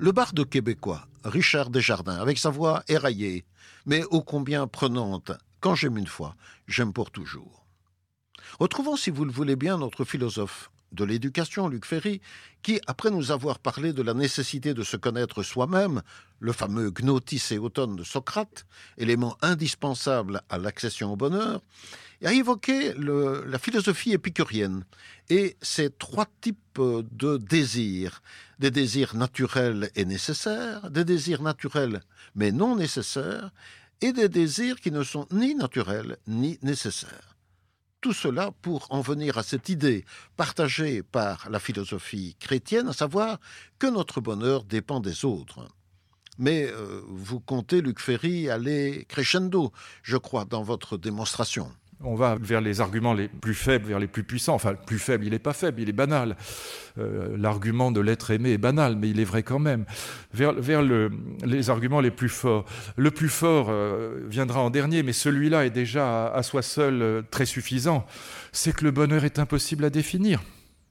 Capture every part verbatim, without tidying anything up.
Le barde québécois, Richard Desjardins, avec sa voix éraillée, mais ô combien prenante, quand j'aime une fois, j'aime pour toujours. Retrouvons, si vous le voulez bien, notre philosophe de l'éducation, Luc Ferry, qui, après nous avoir parlé de la nécessité de se connaître soi-même, le fameux gnotis éoton de Socrate, élément indispensable à l'accession au bonheur, a évoqué le, la philosophie épicurienne et ses trois types de désirs. Des désirs naturels et nécessaires, des désirs naturels mais non nécessaires, et des désirs qui ne sont ni naturels ni nécessaires. Tout cela pour en venir à cette idée partagée par la philosophie chrétienne, à savoir que notre bonheur dépend des autres. Mais euh, vous comptez, Luc Ferry, aller crescendo, je crois, dans votre démonstration. On va vers les arguments les plus faibles, vers les plus puissants. Enfin, le plus faible, il n'est pas faible, il est banal. Euh, l'argument de l'être aimé est banal, mais il est vrai quand même. Vers, vers le, les arguments les plus forts. Le plus fort euh, viendra en dernier, mais celui-là est déjà à, à soi seul euh, très suffisant. C'est que le bonheur est impossible à définir.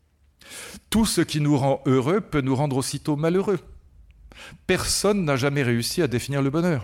Tout ce qui nous rend heureux peut nous rendre aussitôt malheureux. Personne n'a jamais réussi à définir le bonheur.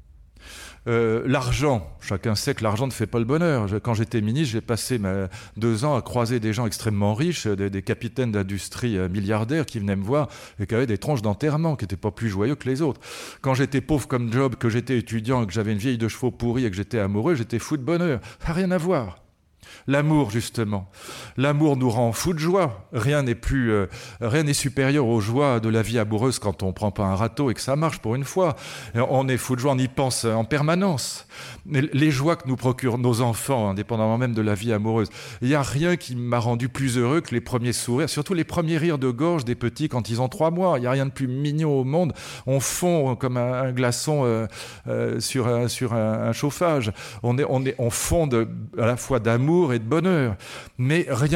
Euh, l'argent, chacun sait que l'argent ne fait pas le bonheur. Je, quand j'étais ministre, j'ai passé ma, deux ans à croiser des gens extrêmement riches, des, des capitaines d'industrie euh, milliardaires qui venaient me voir et qui avaient des tronches d'enterrement, qui n'étaient pas plus joyeux que les autres. Quand j'étais pauvre comme job, que j'étais étudiant et que j'avais une vieille de chevaux pourrie et que j'étais amoureux, j'étais fou de bonheur. Ça n'a rien à voir. L'amour, justement. L'amour nous rend fou de joie. Rien n'est plus, euh, rien n'est supérieur aux joies de la vie amoureuse quand on prend pas un râteau et que ça marche pour une fois. On est fou de joie, on y pense en permanence. Les joies que nous procurent nos enfants, indépendamment même de la vie amoureuse, il n'y a rien qui m'a rendu plus heureux que les premiers sourires, surtout les premiers rires de gorge des petits quand ils ont trois mois. Il n'y a rien de plus mignon au monde. On fond comme un, un glaçon euh, euh, sur, un, sur un, un chauffage. On, est, on, est, on fond de, à la fois d'amour et de bonheur, mais rien